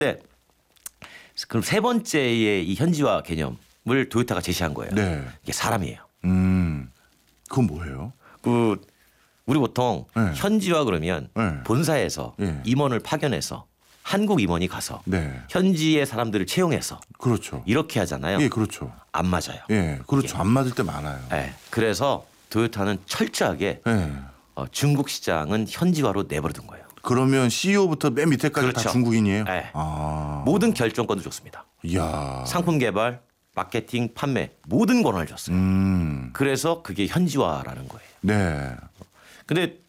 근데 그럼 세 번째의 이 현지화 개념을 도요타가 제시한 거예요. 네. 이게 사람이에요. 그건 뭐예요? 우리 보통 네. 현지화 그러면 네. 본사에서 네. 임원을 파견해서 한국 임원이 가서 네. 현지의 사람들을 채용해서 그렇죠. 이렇게 하잖아요. 예, 그렇죠. 안 맞아요. 예, 그렇죠. 안 맞을 때 많아요. 네. 그래서 도요타는 철저하게 예. 중국 시장은 현지화로 내버려둔 거예요. 그러면 CEO부터 맨 밑에까지 다 그렇죠. 중국인이에요? 네. 아. 모든 결정권도 줬습니다. 이야. 상품 개발, 마케팅, 판매 모든 권한을 줬어요. 그래서 그게 현지화라는 거예요. 네. 근데